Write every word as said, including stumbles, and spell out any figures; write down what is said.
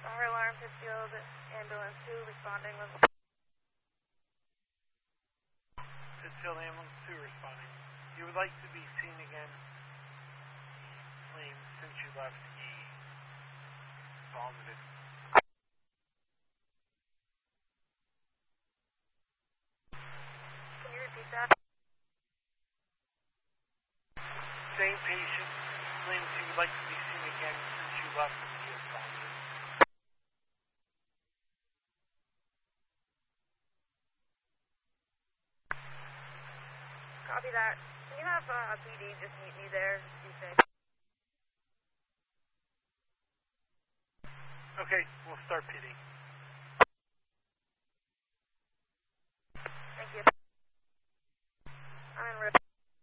Fire alarm, Pittsfield, ambulance two, responding level. Pittsfield ambulance two responding. You would like to be seen again, claim since you left E. Positive. Can you repeat that? Same patient claims he would like to be seen again since you left him. He is positive. Copy that. Can you have uh, P D just meet me there? Be safe. Okay, we'll start P D.